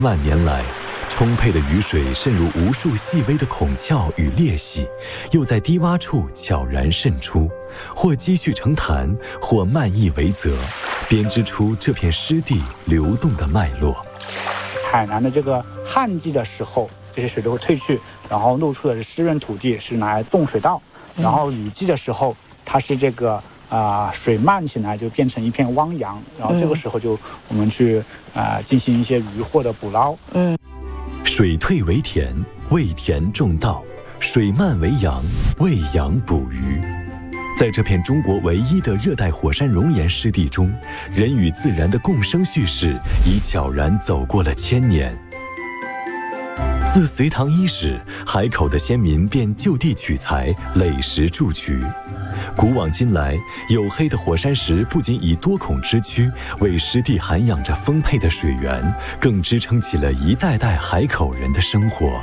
万年来，充沛的雨水渗入无数细微的孔窍与裂隙，又在低洼处悄然渗出，或积蓄成潭，或漫溢为泽，编织出这片湿地流动的脉络。 海南的这个旱季的时候，这些水都会退去，然后露出的是湿润土地，是拿来种水稻。然后雨季的时候，它是这个水漫起来就变成一片汪洋，然后这个时候就我们去进行一些渔获的捕捞。 水退为田，为田种稻；水漫为洋，为洋捕鱼。在这片中国唯一的热带火山熔岩湿地中，人与自然的共生叙事已悄然走过了千年。自隋唐伊始，海口的先民便就地取材，垒石筑渠。古往今来，黝黑的火山石不仅以多孔之躯为湿地涵养着丰沛的水源，更支撑起了一代代海口人的生活。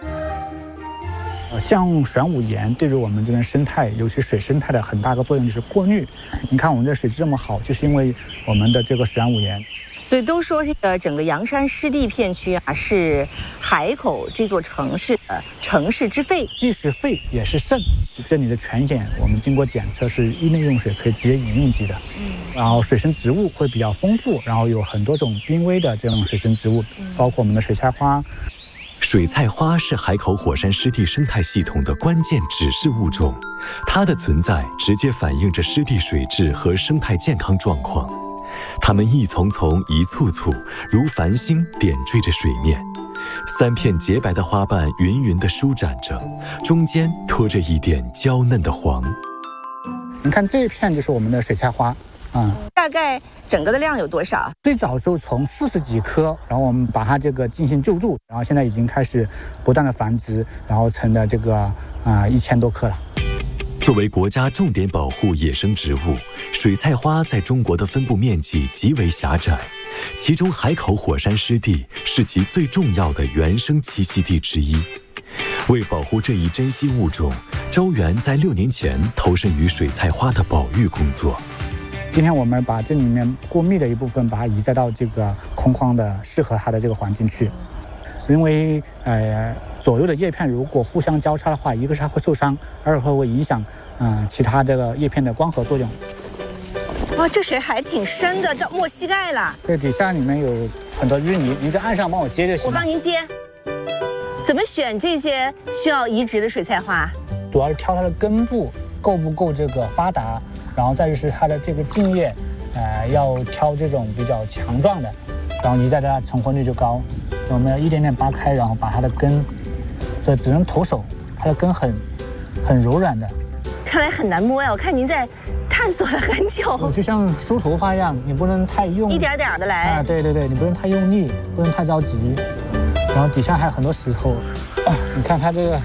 像玄武岩对于我们这边生态，尤其水生态的很大的作用就是过滤。你看我们这水质这么好，就是因为我们的这个玄武岩。 所以都说这个整个阳山湿地片区是海口这座城市的城市之肺， 既是肺也是肾。这里的泉眼我们经过检测是医内用水，可以直接饮用级的。然后水生植物会比较丰富，然后有很多种濒危的这种水生植物，包括我们的水菜花。 水菜花是海口火山湿地生态系统的关键指示物种，它的存在直接反映着湿地水质和生态健康状况。它们一丛丛一簇簇，如繁星点缀着水面，三片洁白的花瓣匀匀地舒展着，中间托着一点娇嫩的黄。 你看这一片就是我们的水菜花。 大概整个的量有多少？ 最早的时候从40几棵，然后我们把它这个进行救助，然后现在已经开始不断的繁殖，然后成了这个1000多棵了。 作为国家重点保护野生植物，水菜花在中国的分布面积极为狭窄，其中海口火山湿地是其最重要的原生栖息地之一。为保护这一珍稀物种，周原在6年前投身于水菜花的保育工作。 今天我们把这里面过密的一部分把它移栽到这个空旷的适合它的这个环境去，因为左右的叶片如果互相交叉的话，一个是它会受伤，二会影响其他这个叶片的光合作用。 哇，这水还挺深的，到没膝盖了。 这底下里面有很多淤泥，您在岸上帮我接就行了。 我帮您接。怎么选这些需要移植的水菜花？ 主要是挑它的根部够不够这个发达，然后再就是它的这个茎叶，要挑这种比较强壮的，然后移栽它成活率就高。我们要一点点扒开，然后把它的根，所以只能徒手，它的根很柔软的。 看来很难摸呀，我看您在探索了很久。 就像梳头发一样，你不能太用， 一点点的来。 对，你不能太用力，不能太着急。然后底下还有很多石头，你看它这个。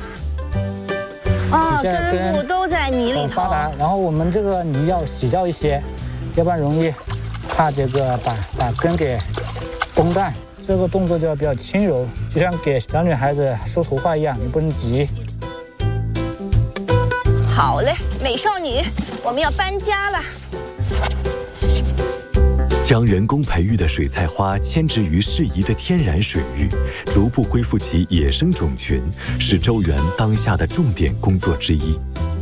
根部都在泥里头发达，然后我们这个泥要洗掉一些，要不然容易怕这个把根给崩断。这个动作就要比较轻柔，就像给小女孩子梳头发一样，你不能急。 好嘞，美少女，我们要搬家了。 将人工培育的水菜花迁植于适宜的天然水域，逐步恢复其野生种群，是周原当下的重点工作之一。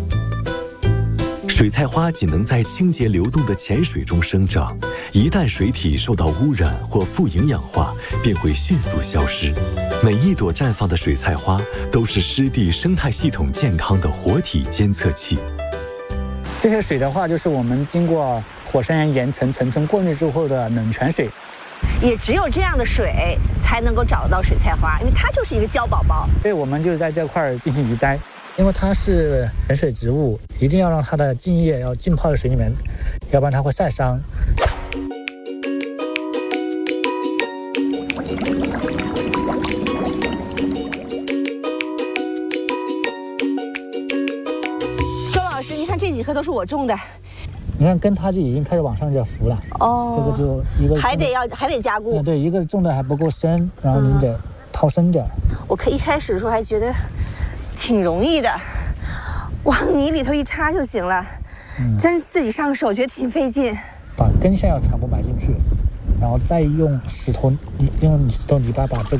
水菜花仅能在清洁流动的浅水中生长，一旦水体受到污染或富营养化，便会迅速消失。每一朵绽放的水菜花都是湿地生态系统健康的活体监测器。 这些水的话，就是我们经过火山岩岩层层层过滤之后的冷泉水。 也只有这样的水才能够找到水菜花，因为它就是一个娇宝宝。 对，我们就在这块进行移栽，因为它是泉水植物，一定要让它的茎叶要浸泡在水里面，要不然它会晒伤。 周老师，你看这几棵都是我种的。 你看根它就已经开始往上这浮了，这个就一个还得加固。 对，一个种的还不够深，然后你得掏深点。 我一开始的时候还觉得挺容易的，往泥里头一插就行了，真是自己上手觉得挺费劲。 把根线要全部埋进去， 然后再用石头泥巴把这